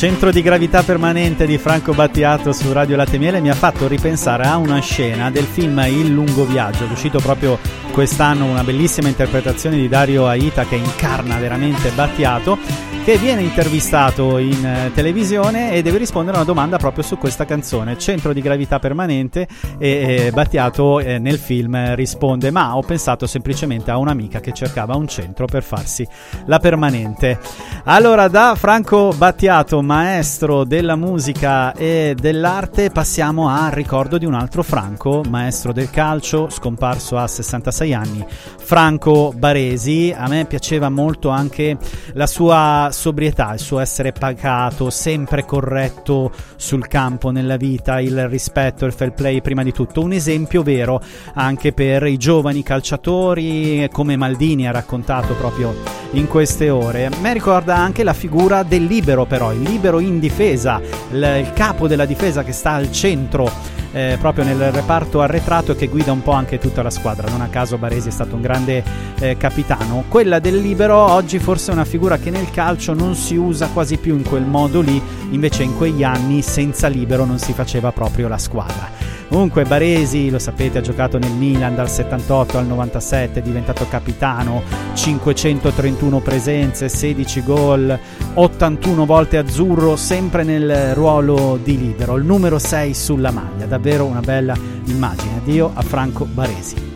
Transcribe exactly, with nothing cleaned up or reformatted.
Centro di gravità permanente di Franco Battiato su Radio Latte e Miele mi ha fatto ripensare a una scena del film Il lungo viaggio, uscito proprio quest'anno, una bellissima interpretazione di Dario Aita che incarna veramente Battiato, che viene intervistato in eh, televisione e deve rispondere a una domanda proprio su questa canzone, Centro di gravità permanente, e eh, Battiato eh, nel film risponde: ma ho pensato semplicemente a un'amica che cercava un centro per farsi la permanente. Allora, da Franco Battiato, maestro della musica e dell'arte, passiamo al ricordo di un altro Franco, maestro del calcio, scomparso a sessantasei anni, Franco Baresi. A me piaceva molto anche la sua sobrietà, il suo essere pacato, sempre corretto sul campo, nella vita, il rispetto, il fair play prima di tutto, un esempio vero anche per i giovani calciatori, come Maldini ha raccontato proprio in queste ore. A me ricorda anche la figura del libero, però il libero in difesa, il, il capo della difesa che sta al centro Eh, proprio nel reparto arretrato e che guida un po' anche tutta la squadra. Non a caso Baresi è stato un grande eh, capitano. Quella del libero oggi forse è una figura che nel calcio non si usa quasi più in quel modo lì, invece in quegli anni senza libero non si faceva proprio la squadra. Comunque Baresi, lo sapete, ha giocato nel Milan dal settantotto al novantasette, è diventato capitano, cinquecentotrentuno presenze, sedici gol, ottantuno volte azzurro, sempre nel ruolo di libero, il numero sei sulla maglia. Davvero una bella immagine. Addio a Franco Baresi.